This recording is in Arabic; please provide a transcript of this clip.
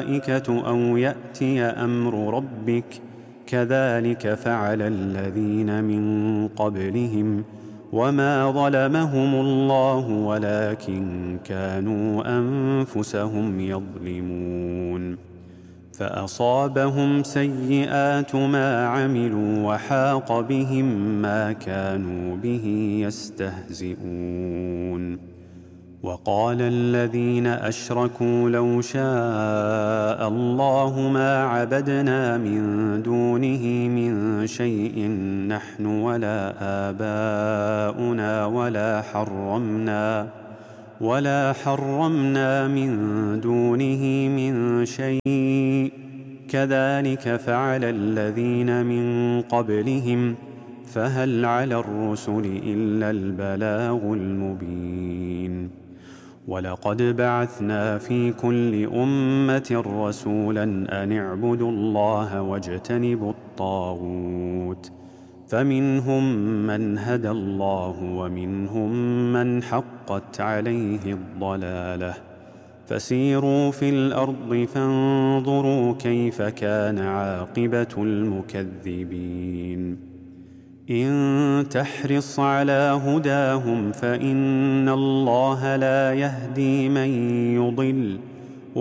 الملائكة أو يأتي أمر ربك كذلك فعل الذين من قبلهم وما ظلمهم الله ولكن كانوا أنفسهم يظلمون فأصابهم سيئات ما عملوا وحاق بهم ما كانوا به يستهزئون وقال الذين أشركوا لو شاء الله ما عبدنا من دونه من شيء نحن ولا آباؤنا ولا حرمنا من دونه من شيء كذلك فعل الذين من قبلهم فهل على الرسل إلا البلاغ المبين ولقد بعثنا في كل أمة رسولا أن اعبدوا الله واجتنبوا الطاغوت فمنهم من هدى الله ومنهم من حقت عليه الضلالة فسيروا في الأرض فانظروا كيف كان عاقبة المكذبين إن تحرص على هداهم فإن الله لا يهدي من يضل